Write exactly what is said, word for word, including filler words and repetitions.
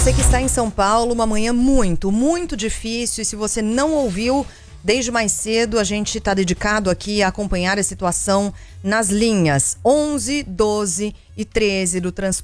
você que está em São Paulo, uma manhã muito, muito difícil. E se você não ouviu, desde mais cedo a gente está dedicado aqui a acompanhar a situação nas linhas onze, doze e treze do transporte